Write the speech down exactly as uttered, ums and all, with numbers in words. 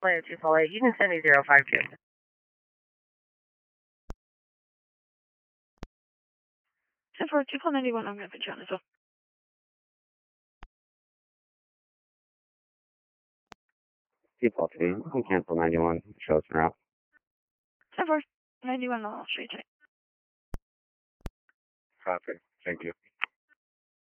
Flight two four eight, you can send me zero five two. ten four two call ninety-one, I'm going to put you on as well. two four two, you can cancel ninety-one, show us en route. ten four ninety-one, I'll show you today. Copy, thank you.